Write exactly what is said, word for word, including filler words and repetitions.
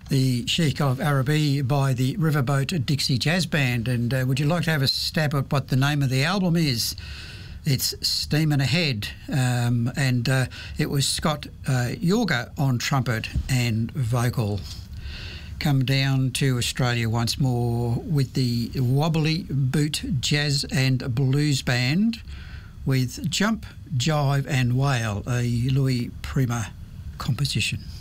the Sheikh of Araby by the Riverboat Dixie Jazz Band. And uh, would you like to have a stab at what the name of the album is? It's Steamin' Ahead, um, and uh, it was Scott uh, Yorga on trumpet and vocal. Come down to Australia once more with the Wobbly Boot Jazz and Blues Band with Jump, Jive and Wail, a Louis Prima composition.